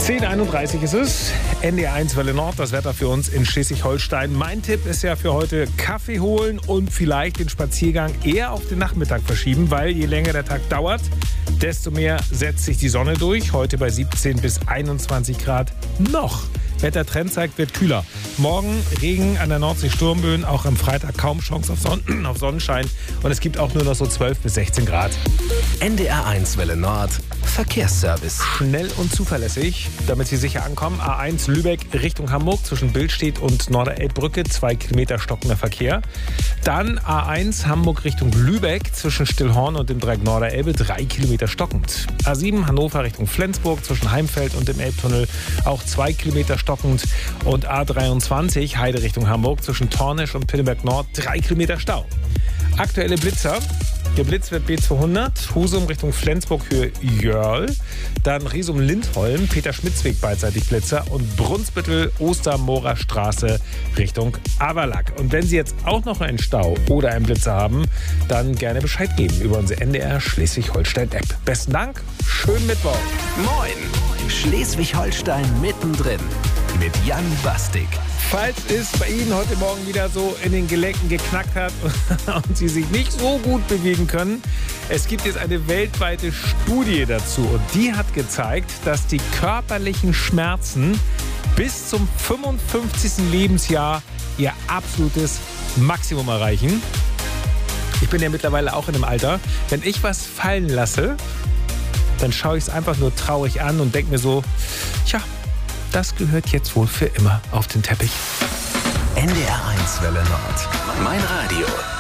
10:31 ist es. NDR1 Welle Nord, das Wetter für uns in Schleswig-Holstein. Mein Tipp ist ja für heute Kaffee holen und vielleicht den Spaziergang eher auf den Nachmittag verschieben, weil je länger der Tag dauert, desto mehr setzt sich die Sonne durch. Heute bei 17 bis 21 Grad noch. Wettertrend zeigt, wird kühler. Morgen Regen an der Nordsee, Sturmböen, auch am Freitag kaum Chance auf Sonnenschein. Und es gibt auch nur noch so 12 bis 16 Grad. NDR1 Welle Nord, Verkehrsservice. Schnell und zuverlässig, damit Sie sicher ankommen. A1 Lübeck Richtung Hamburg zwischen Billstedt und Norderelbbrücke, 2 Kilometer stockender Verkehr. Dann A1 Hamburg Richtung Lübeck zwischen Stillhorn und dem Dreieck Norderelbe, 3 Kilometer stockend. A7 Hannover Richtung Flensburg zwischen Heimfeld und dem Elbtunnel, auch 2 Kilometer stockend. Und A23 Heide Richtung Hamburg zwischen Tornisch und Pinneberg Nord, 3 Kilometer Stau. Aktuelle Blitzer. Geblitzt wird B200, Husum Richtung Flensburg Höhe Jörl, dann Riesum-Lindholm, Peter-Schmitz-Weg beidseitig Blitzer und Brunsbüttel Ostermoorer Straße Richtung Averlack. Und wenn Sie jetzt auch noch einen Stau oder einen Blitzer haben, dann gerne Bescheid geben über unsere NDR Schleswig-Holstein-App. Besten Dank, schönen Mittwoch. Moin, Schleswig-Holstein mittendrin mit Jan Bastik. Falls es bei Ihnen heute Morgen wieder so in den Gelenken geknackt hat und Sie sich nicht so gut bewegen können, es gibt jetzt eine weltweite Studie dazu und die hat gezeigt, dass die körperlichen Schmerzen bis zum 55. Lebensjahr ihr absolutes Maximum erreichen. Ich bin ja mittlerweile auch in einem Alter, wenn ich was fallen lasse, dann schaue ich es einfach nur traurig an und denke mir so, tja, das gehört jetzt wohl für immer auf den Teppich. NDR1 Welle Nord. Mein Radio.